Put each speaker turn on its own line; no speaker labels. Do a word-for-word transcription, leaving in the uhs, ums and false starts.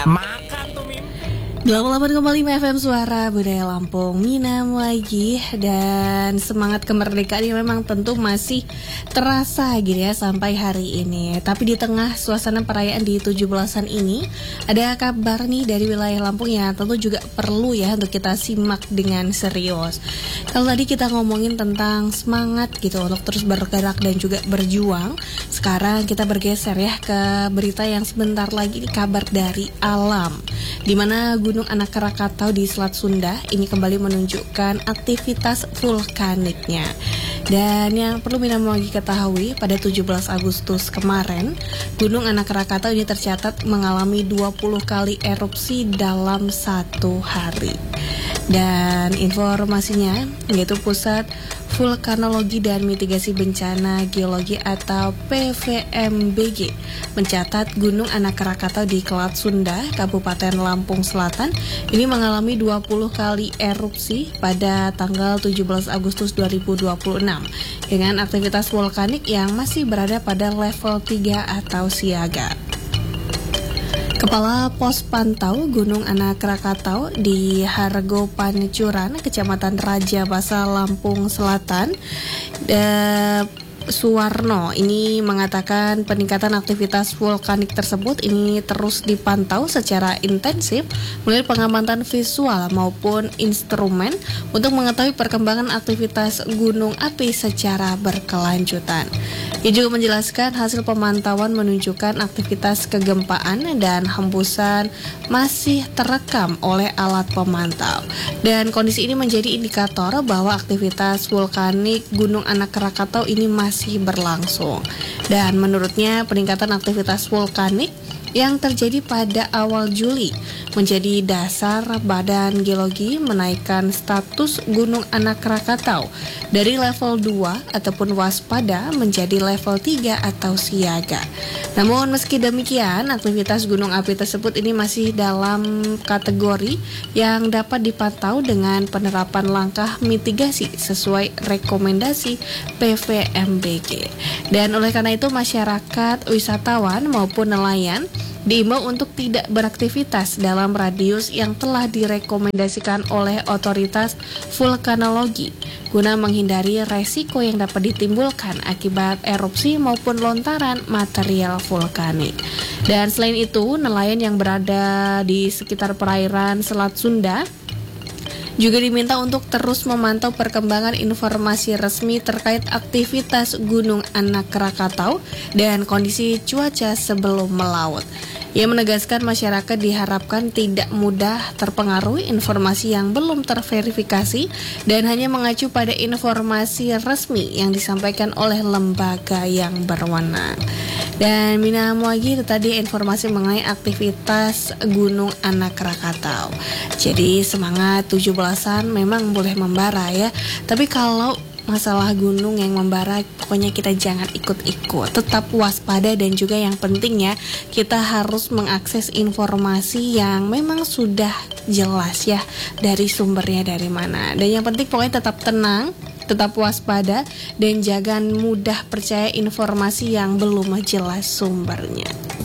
Makan tuh mimpi.
delapan puluh delapan koma lima F M Suara Budaya Lampung, Minam lagi. Dan semangat kemerdekaan ini memang tentu masih terasa gitu ya sampai hari ini. Tapi di tengah suasana perayaan di tujuh belasan ini, ada kabar nih dari wilayah Lampung yang tentu juga perlu ya untuk kita simak dengan serius. Kalau tadi kita ngomongin tentang semangat gitu untuk terus bergerak dan juga berjuang, sekarang kita bergeser ya ke berita yang sebentar lagi, ini kabar dari alam, di mana Gunung Anak Krakatau di Selat Sunda ini kembali menunjukkan aktivitas vulkaniknya. Dan yang perlu Minam lagi ketahui, pada tujuh belas Agustus kemarin, Gunung Anak Krakatau ini tercatat mengalami dua puluh kali erupsi dalam satu hari. Dan informasinya yaitu Pusat Vulkanologi dan Mitigasi Bencana Geologi atau P V M B G mencatat Gunung Anak Krakatau di Selat Sunda, Kabupaten Lampung Selatan ini mengalami dua puluh kali erupsi pada tanggal tujuh belas Agustus dua ribu dua puluh enam dengan aktivitas vulkanik yang masih berada pada level tiga atau siaga. Kepala Pos Pantau Gunung Anak Krakatau di Hargo Pancuran, Kecamatan Raja Basa, Lampung Selatan, eh, Suwarno ini mengatakan peningkatan aktivitas vulkanik tersebut ini terus dipantau secara intensif melalui pengamatan visual maupun instrumen untuk mengetahui perkembangan aktivitas gunung api secara berkelanjutan. Ia juga menjelaskan hasil pemantauan menunjukkan aktivitas kegempaan dan hembusan masih terekam oleh alat pemantau. Dan kondisi ini menjadi indikator bahwa aktivitas vulkanik Gunung Anak Krakatau ini masih berlangsung. Dan menurutnya peningkatan aktivitas vulkanik yang terjadi pada awal Juli menjadi dasar Badan Geologi menaikkan status Gunung Anak Krakatau dari level dua ataupun waspada menjadi level tiga atau siaga. Namun meski demikian, aktivitas gunung api tersebut ini masih dalam kategori yang dapat dipantau dengan penerapan langkah mitigasi sesuai rekomendasi P V M B G. Dan oleh karena itu masyarakat, wisatawan maupun nelayan diimbau untuk tidak beraktivitas dalam radius yang telah direkomendasikan oleh otoritas vulkanologi guna menghindari resiko yang dapat ditimbulkan akibat erupsi maupun lontaran material vulkanik. Dan selain itu, nelayan yang berada di sekitar perairan Selat Sunda juga diminta untuk terus memantau perkembangan informasi resmi terkait aktivitas Gunung Anak Krakatau dan kondisi cuaca sebelum melaut. Ia menegaskan masyarakat diharapkan tidak mudah terpengaruh informasi yang belum terverifikasi dan hanya mengacu pada informasi resmi yang disampaikan oleh lembaga yang berwenang. Dan Minam lagi itu tadi informasi mengenai aktivitas Gunung Anak Krakatau. Jadi semangat tujuh belasan memang boleh membara ya. Tapi kalau masalah gunung yang membara, pokoknya kita jangan ikut-ikut, tetap waspada dan juga yang penting ya, kita harus mengakses informasi yang memang sudah jelas ya dari sumbernya dari mana. Dan yang penting pokoknya tetap tenang, tetap waspada dan jangan mudah percaya informasi yang belum jelas sumbernya.